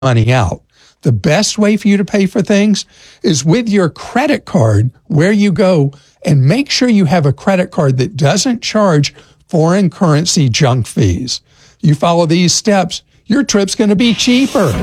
money out. The best way for you to pay for things is with your credit card where you go, and make sure you have a credit card that doesn't charge foreign currency junk fees. You follow these steps, your trip's going to be cheaper.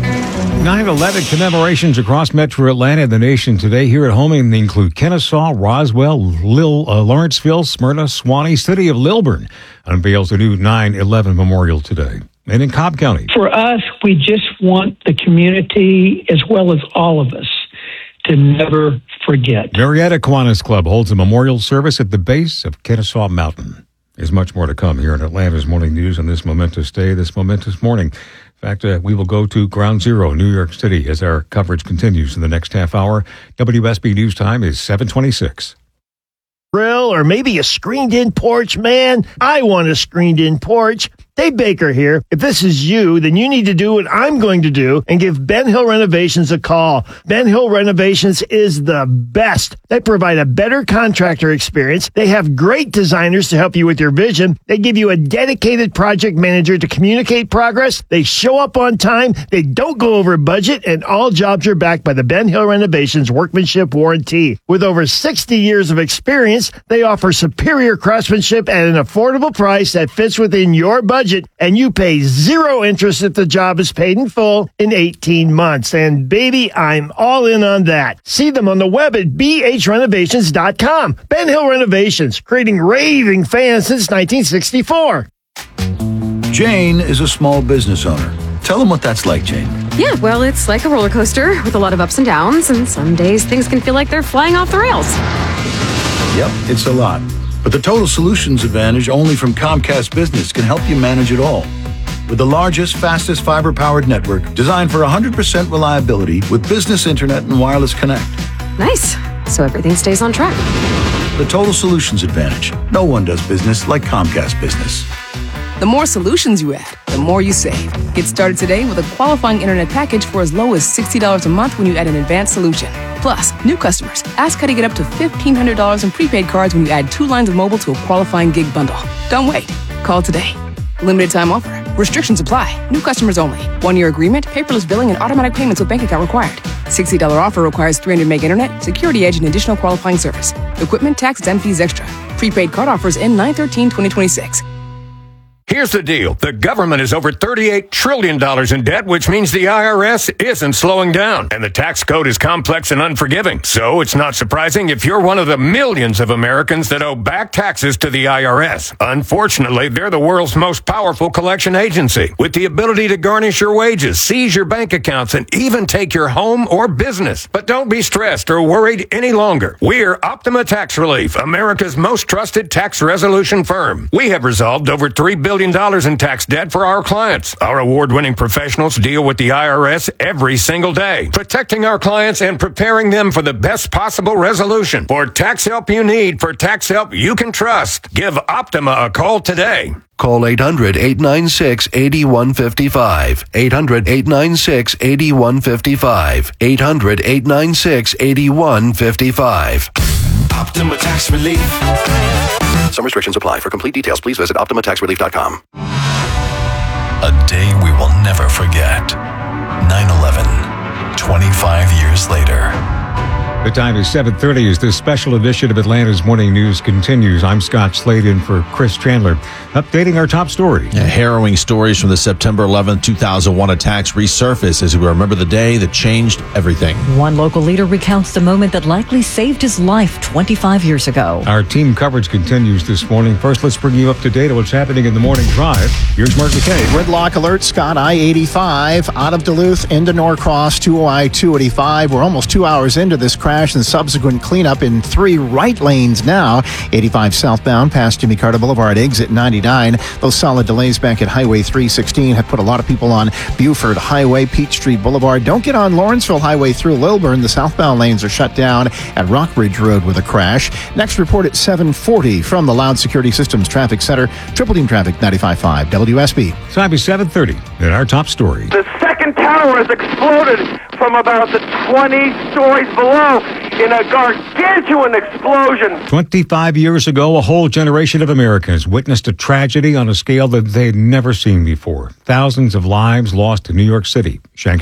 9/11 commemorations across Metro Atlanta and the nation today. Here at home, they include Kennesaw, Roswell, Lawrenceville, Smyrna, Suwanee. City of Lilburn unveils a new 9/11 memorial today. And in Cobb County. For us, we just want the community, as well as all of us, to never forget. Marietta Kiwanis Club holds a memorial service at the base of Kennesaw Mountain. There's much more to come here in Atlanta's Morning News on this momentous day, this momentous morning. In fact, we will go to Ground Zero, New York City, as our coverage continues in the next half hour. WSB News Time is 7:26. Grill or maybe a screened-in porch, man. I want a screened-in porch. Dave Baker here. If this is you, then you need to do what I'm going to do and give Ben Hill Renovations a call. Ben Hill Renovations is the best. They provide a better contractor experience. They have great designers to help you with your vision. They give you a dedicated project manager to communicate progress. They show up on time. They don't go over budget, and all jobs are backed by the Ben Hill Renovations Workmanship Warranty. With over 60 years of experience, they offer superior craftsmanship at an affordable price that fits within your budget. And you pay zero interest if the job is paid in full in 18 months. And baby, I'm all in on that. See them on the web at bhrenovations.com. Ben Hill Renovations, creating raving fans since 1964. Jane is a small business owner. Tell them what that's like, Jane. Yeah, well, it's like a roller coaster with a lot of ups and downs, and some days things can feel like they're flying off the rails. Yep, it's a lot. But the Total Solutions Advantage only from Comcast Business can help you manage it all. With the largest, fastest fiber-powered network designed for 100% reliability with business internet and wireless connect. Nice. So everything stays on track. The Total Solutions Advantage. No one does business like Comcast Business. The more solutions you add, the more you save. Get started today with a qualifying internet package for as low as $60 a month when you add an advanced solution. Plus, new customers, ask how to get up to $1,500 in prepaid cards when you add 2 lines of mobile to a qualifying gig bundle. Don't wait. Call today. Limited time offer. Restrictions apply. New customers only. 1-year agreement, paperless billing, and automatic payments with bank account required. $60 offer requires 300 meg internet, security edge, and additional qualifying service. Equipment, tax, and fees extra. Prepaid card offers end 9/13/2026. Here's the deal. The government is over $38 trillion in debt, which means the IRS isn't slowing down. And the tax code is complex and unforgiving. So it's not surprising if you're one of the millions of Americans that owe back taxes to the IRS. Unfortunately, they're the world's most powerful collection agency, with the ability to garnish your wages, seize your bank accounts, and even take your home or business. But don't be stressed or worried any longer. We're Optima Tax Relief, America's most trusted tax resolution firm. We have resolved over $3 billion in tax debt for our clients. Our award-winning professionals deal with the IRS every single day, protecting our clients and preparing them for the best possible resolution. For tax help you need, for tax help you can trust, give Optima a call today. Call 800-896-8155. 800-896-8155. 800-896-8155. Optima Tax Relief. Some restrictions apply. For complete details, please visit OptimaTaxRelief.com. A day we will never forget. 9/11. 25 years later. The time is 7:30 as this special edition of Atlanta's Morning News continues. I'm Scott Slade in for Chris Chandler, updating our top story. Harrowing stories from the September 11, 2001 attacks resurface as we remember the day that changed everything. One local leader recounts the moment that likely saved his life 25 years ago. Our team coverage continues this morning. First, let's bring you up to date on what's happening in the morning drive. Here's Mark McKay. Gridlock alert, Scott, I-85 out of Duluth into Norcross to I-285. We're almost 2 hours into this crash and subsequent cleanup in 3 right lanes now. 85 southbound past Jimmy Carter Boulevard, exit 99. Those solid delays back at Highway 316 have put a lot of people on Buford Highway, Peachtree Boulevard. Don't get on Lawrenceville Highway through Lilburn. The southbound lanes are shut down at Rockbridge Road with a crash. Next report at 7:40 from the Loud Security Systems Traffic Center. Triple Team Traffic 95.5 WSB. Time is 7:30 and our top story. The second tower has exploded from about the 20 stories below in a gargantuan explosion. 25 years ago, a whole generation of Americans witnessed a tragedy on a scale that they'd never seen before. Thousands of lives lost in New York City. Shanks